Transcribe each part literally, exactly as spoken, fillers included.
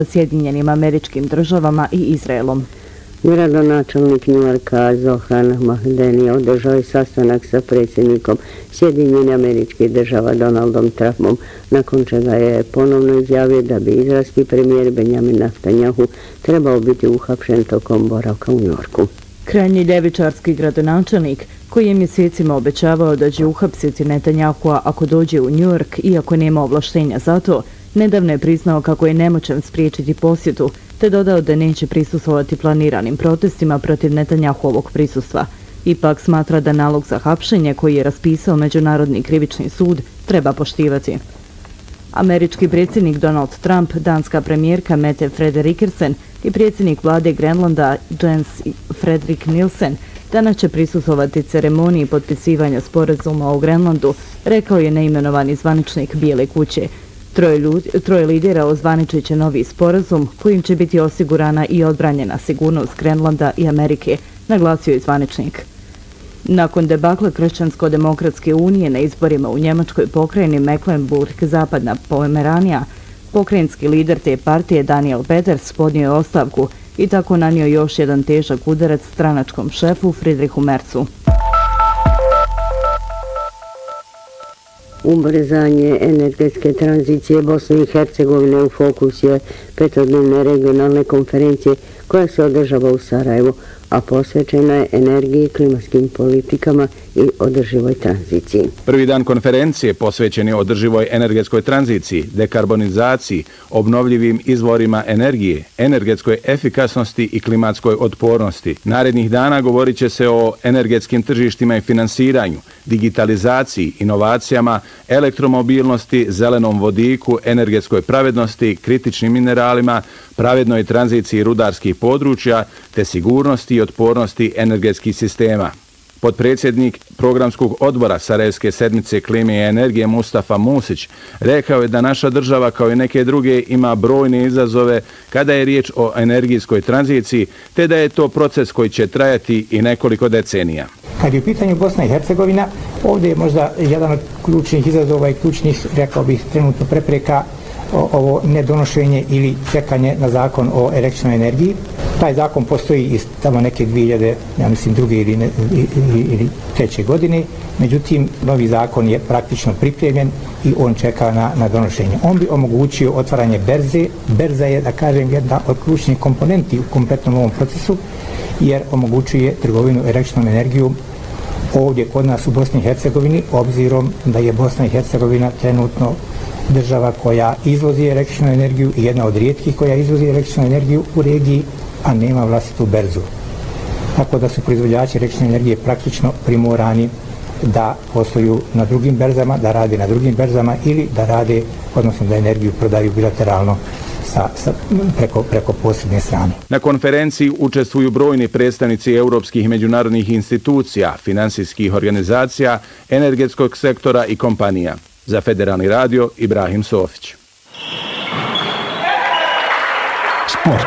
Sjedinjenim Američkim Državama i Izraelom. Gradonačelnik Njujorka Zohran Mahdani održao je sastanak sa predsjednikom Sjedinjenih Američkih Država Donaldom Trumpom, nakon čega je ponovno izjavio da bi izraelski premijer Benjamin Netanjahu trebao biti uhapšen tokom boravka u Njujorku. Krajnji ljevičarski gradonačelnik, koji je mjesecima obećavao da će uhapsiti Netanjahua ako dođe u Njujork, iako nema ovlaštenja za to, nedavno je priznao kako je nemoćan spriječiti posjetu, te dodao da neće prisustvovati planiranim protestima protiv Netanjahuovog prisustva. Ipak smatra da nalog za hapšenje koji je raspisao Međunarodni krivični sud treba poštivati. Američki predsjednik Donald Trump, danska premijerka Mette Frederiksen i predsjednik vlade Grenlanda Jens Fredrik Nielsen danas će prisustvovati ceremoniji potpisivanja sporazuma o Grenlandu, rekao je neimenovani zvaničnik Bijele kuće. Troje, ljudi, troje lidera ozvaničit će novi sporazum kojim će biti osigurana i odbranjena sigurnost Grenlanda i Amerike, naglasio je zvaničnik. Nakon debakla Kršćansko-demokratske unije na izborima u njemačkoj pokrajini Mecklenburg-Zapadna Pomeranija, pokrajinski lider te partije Daniel Peters podnio je ostavku i tako nanio još jedan težak udarac stranačkom šefu Friedrichu Merzu. Ubrzanje energetske tranzicije Bosne i Hercegovine u fokus je petodnevne regionalne konferencije koja se održava u Sarajevu, a posvećena je energiji, klimatskim politikama i održivoj tranziciji. Prvi dan konferencije posvećen je održivoj energetskoj tranziciji, dekarbonizaciji, obnovljivim izvorima energije, energetskoj efikasnosti i klimatskoj otpornosti. Narednih dana govorit će se o energetskim tržištima i finansiranju, digitalizaciji, inovacijama, elektromobilnosti, zelenom vodiku, energetskoj pravednosti, kritičnim mineralima, pravednoj tranziciji rudarskih područja te sigurnosti i otpornosti energetskih sistema. Potpredsjednik programskog odbora Sarajevske sedmice klime i energije Mustafa Musić rekao je da naša država kao i neke druge ima brojne izazove kada je riječ o energijskoj tranziciji, te da je to proces koji će trajati i nekoliko decenija. Kad je u pitanju Bosna i Hercegovina, ovdje je možda jedan od ključnih izazova i ključnih, rekao bih, trenutno prepreka ovo nedonošenje ili čekanje na zakon o električnoj energiji. Taj zakon postoji iz tamo neke dvije hiljade, ja mislim, druge ili, ne, ili, ili treće godine. Međutim, novi zakon je praktično pripremljen i on čeka na, na donošenje. On bi omogućio otvaranje berze. Berza je, da kažem, jedna od ključnih komponenti u kompletnom ovom procesu, jer omogućuje trgovinu električnom energijom ovdje kod nas u Bosni i Hercegovini, obzirom da je Bosna i Hercegovina trenutno država koja izvozi električnu energiju i jedna od rijetkih koja izvozi električnu energiju u regiji, a nema vlastitu berzu. Tako da su proizvođači električne energije praktično primorani da posluju na drugim berzama, da rade na drugim berzama ili da rade, odnosno da energiju prodaju bilateralno sa, sa, preko, preko posebne strane. Na konferenciji učestvuju brojni predstavnici europskih i međunarodnih institucija, finansijskih organizacija, energetskog sektora i kompanija. Za Federalni radio, Ibrahim Sofić. Sport.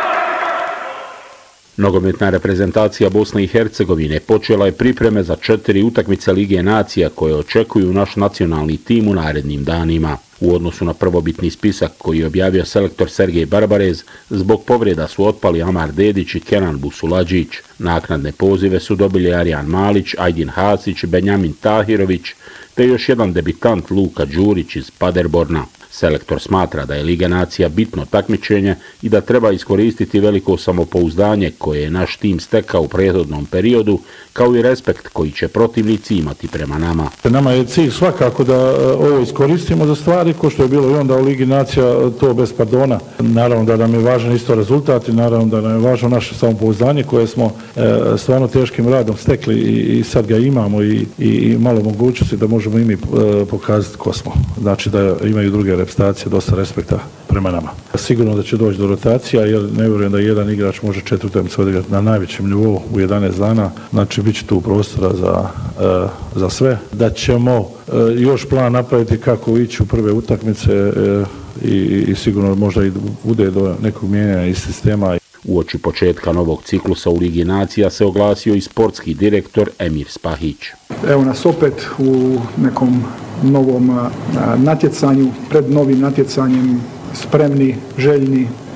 Nogometna reprezentacija Bosne i Hercegovine počela je pripreme za četiri utakmice Lige nacija koje očekuju naš nacionalni tim u narednim danima. U odnosu na prvobitni spisak koji je objavio selektor Sergej Barbarez, zbog povreda su otpali Amar Dedić i Kenan Busuladžić. Naknadne pozive su dobili Arjan Malić, Ajdin Hasić, Benjamin Tahirović, te još jedan debitant Luka Đurić iz Paderborna. Selektor smatra da je Liga nacija bitno takmičenje i da treba iskoristiti veliko samopouzdanje koje je naš tim stekao u prethodnom periodu, kao i respekt koji će protivnici imati prema nama. Nama je cilj svakako da ovo iskoristimo za stvari, ko što je bilo i onda u Ligi nacija, to bez pardona. Naravno da nam je važan isto rezultat i naravno da nam je važno naše samopouzdanje koje smo e, stvarno teškim radom stekli i, i sad ga imamo i, i, i malo mogućnosti da možemo i mi e, pokazati ko smo. Znači da imaju druge reprezentacije dosta respekta prema nama. Sigurno da će doći do rotacija jer ne vjerujem da jedan igrač može četiri utakmice odigrati na najvećem nivou u jedanaest dana. Znači bit će tu prostora za, e, za sve. Da ćemo e, još plan napraviti kako ići u prve utakmice e, i, i sigurno možda i bude do nekog mijenjanja iz sistema. Uoči početka novog ciklusa u Ligi nacija se oglasio i sportski direktor Emir Spahić. Evo nas opet u nekom novom natjecanju, pred novim natjecanjem spremni, željni